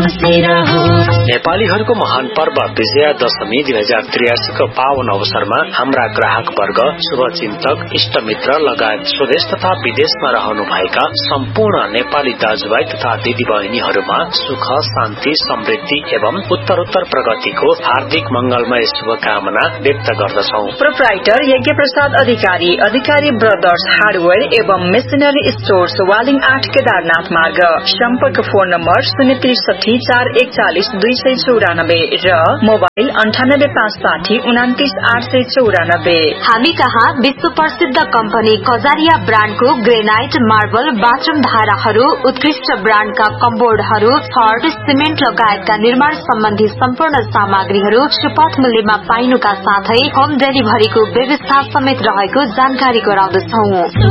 नेपालीहरूको महान पर्व विजयादशमी 2083 को पावन अवसरमा हाम्रा ग्राहक वर्ग, शुभचिन्तक, इष्टमित्र लगायत स्वदेश तथा विदेशमा रहनुभएका सम्पूर्ण नेपाली दाजुभाइ तथा दिदीबहिनीहरूमा सुख, शान्ति, समृद्धि एवं उत्तरोत्तर प्रगतिको हार्दिक मंगलमय शुभकामना व्यक्त गर्दछौ। प्रोप्राइटर यज्ञ प्रसाद अधिकारी, अधिकारी ब्रदर्स हार्डवेयर एवं मेसिनरी स्टोर्स, वालिङ 8 केदारनाथ मार्ग। सम्पर्क फोन नम्बर 063 441 294 र मोबाइल 98 560 29 894। हामी कहाँ विश्व प्रसिद्ध कम्पनी कजारिया ब्रान्डको ग्रेनाइट, मार्बल, बाथरूम धाराहरू, उत्कृष्ट ब्रान्डका कम्बोर्डहरू, छड, सिमेन्ट लगायतका निर्माण सम्बन्धी सम्पूर्ण सामग्रीहरू सुपथ मूल्यमा पाइनुका साथै होम डेलिभरीको व्यवस्था समेत रहेको जानकारी गराउँदछौ।